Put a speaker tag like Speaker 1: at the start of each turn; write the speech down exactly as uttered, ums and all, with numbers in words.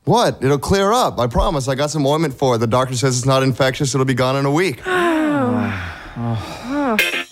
Speaker 1: What? It'll clear up. I promise. I got some ointment for it. The doctor says it's not infectious. It'll be gone in a week.
Speaker 2: Oh. Oh.